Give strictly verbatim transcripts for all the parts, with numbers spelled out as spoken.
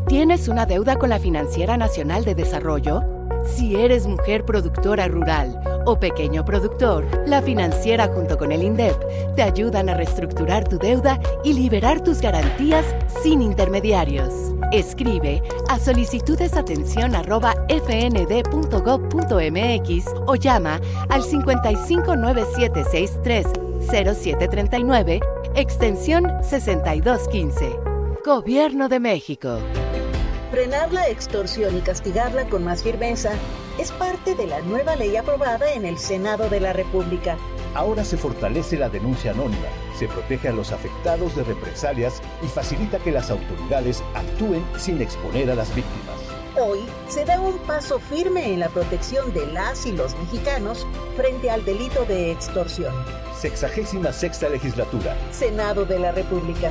¿Tienes una deuda con la Financiera Nacional de Desarrollo? Si eres mujer productora rural o pequeño productor, la Financiera junto con el INDEP te ayudan a reestructurar tu deuda y liberar tus garantías sin intermediarios. Escribe a solicitudesatención arroba f n d punto gov punto m x o llama al cinco cinco nueve siete seis tres cero siete tres nueve, extensión sesenta y dos quince. Gobierno de México. Frenar la extorsión y castigarla con más firmeza es parte de la nueva ley aprobada en el Senado de la República. Ahora se fortalece la denuncia anónima, se protege a los afectados de represalias y facilita que las autoridades actúen sin exponer a las víctimas. Hoy se da un paso firme en la protección de las y los mexicanos frente al delito de extorsión. Sexagésima sexta legislatura. Senado de la República.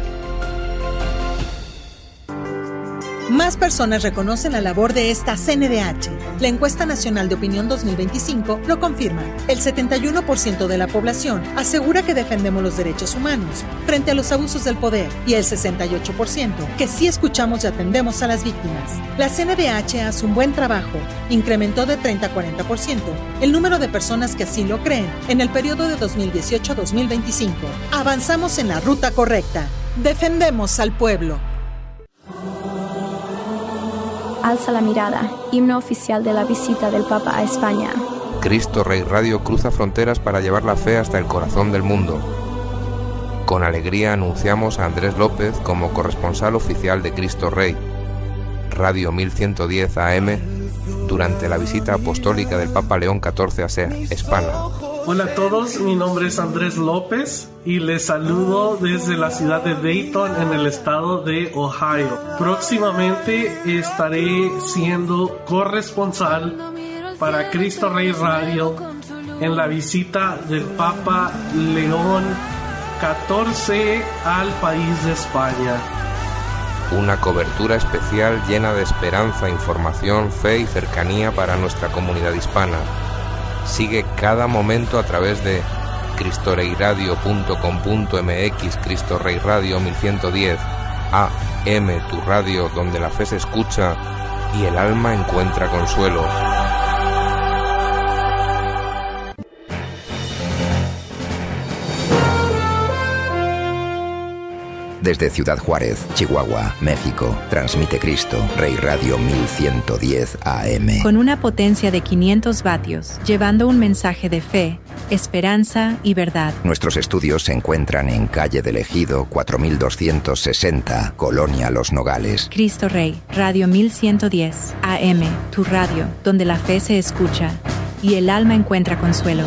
Más personas reconocen la labor de esta C N D H. La Encuesta Nacional de Opinión dos mil veinticinco lo confirma. El setenta y uno por ciento de la población asegura que defendemos los derechos humanos frente a los abusos del poder y el sesenta y ocho por ciento que sí escuchamos y atendemos a las víctimas. La C N D H hace un buen trabajo. Incrementó de treinta a cuarenta por ciento el número de personas que así lo creen en el periodo de dos mil dieciocho a dos mil veinticinco. Avanzamos en la ruta correcta. Defendemos al pueblo. Alza la mirada, himno oficial de la visita del Papa a España. Cristo Rey Radio cruza fronteras para llevar la fe hasta el corazón del mundo. Con alegría anunciamos a Andrés López como corresponsal oficial de Cristo Rey, Radio mil ciento diez A M, durante la visita apostólica del Papa León catorce a España. Hola a todos, mi nombre es Andrés López y les saludo desde la ciudad de Dayton en el estado de Ohio. Próximamente estaré siendo corresponsal para Cristo Rey Radio en la visita del Papa León catorce al país de España. Una cobertura especial llena de esperanza, información, fe y cercanía para nuestra comunidad hispana. Sigue cada momento a través de cristoreiradio punto com punto m x, Cristo Rey Radio mil ciento diez A M, tu radio donde la fe se escucha y el alma encuentra consuelo. Desde Ciudad Juárez, Chihuahua, México, transmite Cristo Rey Radio mil ciento diez A M. Con una potencia de quinientos vatios, llevando un mensaje de fe, esperanza y verdad. Nuestros estudios se encuentran en Calle del Ejido cuatro mil doscientos sesenta, Colonia Los Nogales. Cristo Rey, Radio mil ciento diez A M, tu radio, donde la fe se escucha y el alma encuentra consuelo.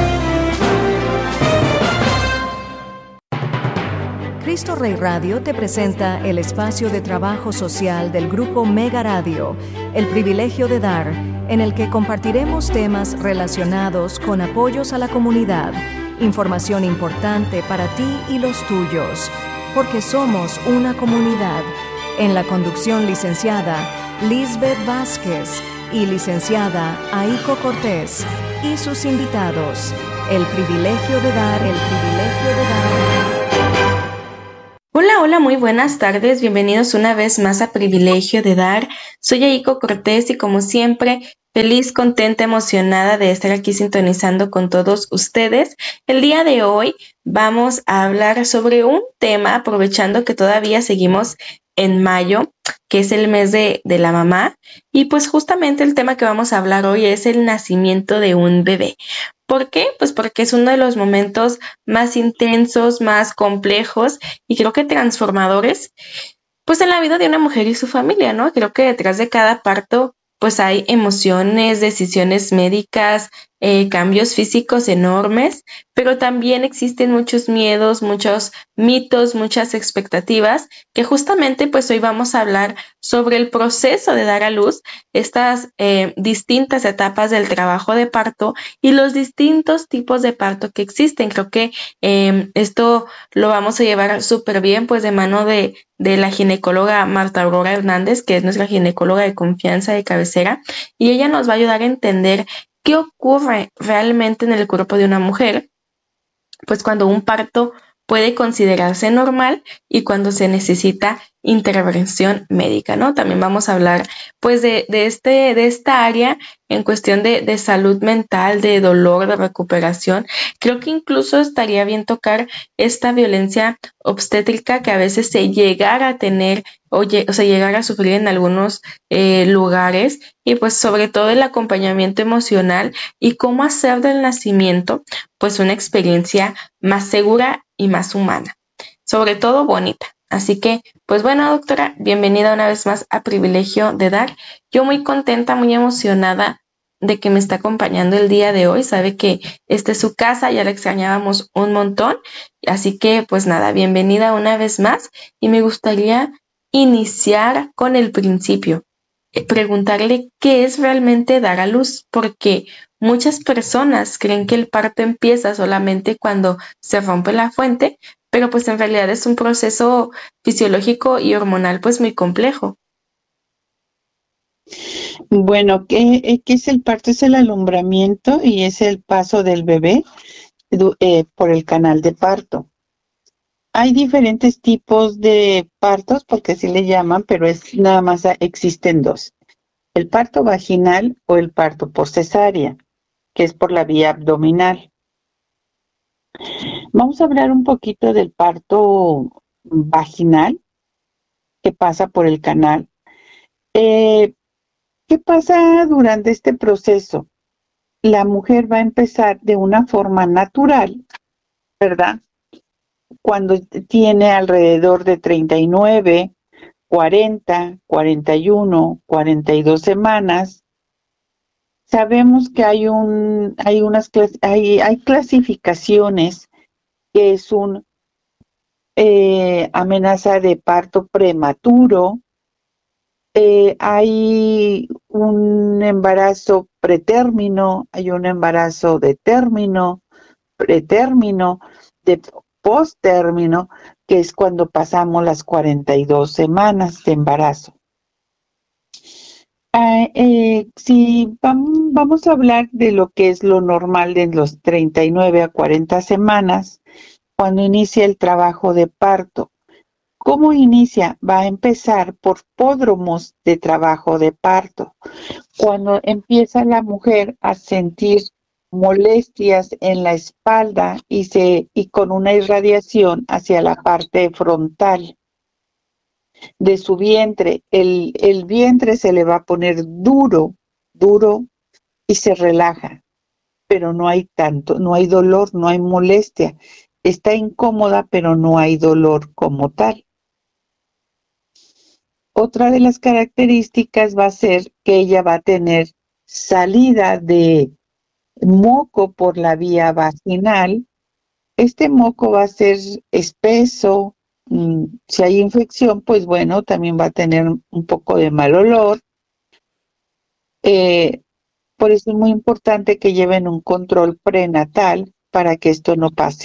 Cristo Rey Radio te presenta el espacio de trabajo social del Grupo Mega Radio, El Privilegio de Dar, en el que compartiremos temas relacionados con apoyos a la comunidad, información importante para ti y los tuyos, porque somos una comunidad. En la conducción licenciada Lisbeth Vázquez y licenciada Aiko Cortés y sus invitados. El Privilegio de Dar, el Privilegio de Dar. Hola, hola, muy buenas tardes, bienvenidos una vez más a Privilegio de Dar. Soy Aiko Cortés y como siempre, feliz, contenta, emocionada de estar aquí sintonizando con todos ustedes. El día de hoy vamos a hablar sobre un tema, aprovechando que todavía seguimos en mayo, que es el mes de, de la mamá, y pues justamente el tema que vamos a hablar hoy es el nacimiento de un bebé. ¿Por qué? Pues porque es uno de los momentos más intensos, más complejos y creo que transformadores, pues en la vida de una mujer y su familia, ¿no? Creo que detrás de cada parto, pues hay emociones, decisiones médicas, eh, cambios físicos enormes, pero también existen muchos miedos, muchos mitos, muchas expectativas, que justamente pues hoy vamos a hablar sobre el proceso de dar a luz, estas eh, distintas etapas del trabajo de parto y los distintos tipos de parto que existen. Creo que eh, esto lo vamos a llevar súper bien, pues de mano de, de la ginecóloga Marta Aurora Hernández, que es nuestra ginecóloga de confianza de cabecera, y ella nos va a ayudar a entender qué ocurre realmente en el cuerpo de una mujer, pues cuando un parto puede considerarse normal y cuando se necesita intervención médica, ¿no? También vamos a hablar pues de, de, este, de esta área en cuestión de, de salud mental, de dolor, de recuperación. Creo que incluso estaría bien tocar esta violencia obstétrica que a veces se llegara a tener o, o se llegara a sufrir en algunos eh, lugares, y pues sobre todo el acompañamiento emocional y cómo hacer del nacimiento pues una experiencia más segura y más humana, sobre todo bonita. Así que, pues bueno, doctora, bienvenida una vez más a Privilegio de Dar. Yo muy contenta, muy emocionada de que me está acompañando el día de hoy. Sabe que esta es su casa, ya la extrañábamos un montón. Así que, pues nada, bienvenida una vez más. Y me gustaría iniciar con el principio. Eh, preguntarle qué es realmente dar a luz, porque muchas personas creen que el parto empieza solamente cuando se rompe la fuente, pero pues en realidad es un proceso fisiológico y hormonal pues muy complejo. Bueno, ¿qué, qué es el parto? Es el alumbramiento y es el paso del bebé eh, por el canal de parto. Hay diferentes tipos de partos, porque así le llaman, pero es nada más existen dos. El parto vaginal o el parto por cesárea, que es por la vía abdominal. Vamos a hablar un poquito del parto vaginal, que pasa por el canal. Eh, ¿Qué pasa durante este proceso? La mujer va a empezar de una forma natural, ¿verdad? Cuando tiene alrededor de treinta y nueve, cuarenta, cuarenta y uno, cuarenta y dos semanas. Sabemos que hay un, hay unas hay, hay clasificaciones, que es un eh, amenaza de parto prematuro, eh, hay un embarazo pretérmino, hay un embarazo de término, pretérmino, de posttérmino, que es cuando pasamos las cuarenta y dos semanas de embarazo. Uh, eh, si vam, vamos a hablar de lo que es lo normal de los treinta y nueve a cuarenta semanas, cuando inicia el trabajo de parto. ¿Cómo inicia? Va a empezar por pródromos de trabajo de parto. Cuando empieza la mujer a sentir molestias en la espalda y, se, y con una irradiación hacia la parte frontal de su vientre, el, el vientre se le va a poner duro, duro y se relaja, pero no hay tanto, no hay dolor, no hay molestia. Está incómoda, pero no hay dolor como tal. Otra de las características va a ser que ella va a tener salida de moco por la vía vaginal. Este moco va a ser espeso. Si hay infección, pues bueno, también va a tener un poco de mal olor. Eh, por eso es muy importante que lleven un control prenatal para que esto no pase.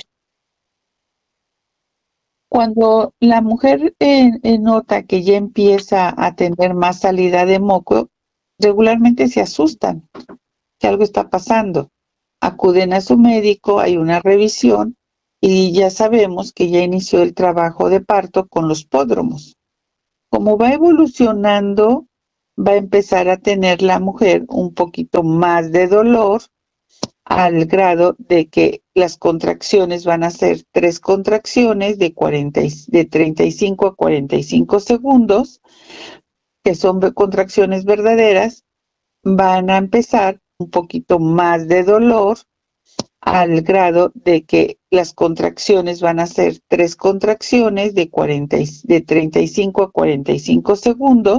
Cuando la mujer eh, eh, nota que ya empieza a tener más salida de moco, regularmente se asustan que algo está pasando. Acuden a su médico, hay una revisión y ya sabemos que ya inició el trabajo de parto con los pródromos. Como va evolucionando, va a empezar a tener la mujer un poquito más de dolor, al grado de que las contracciones van a ser tres contracciones de, cuarenta, de treinta y cinco a cuarenta y cinco segundos, que son contracciones verdaderas. Van a empezar un poquito más de dolor, al grado de que las contracciones van a ser tres contracciones de, cuarenta, de treinta y cinco a cuarenta y cinco segundos,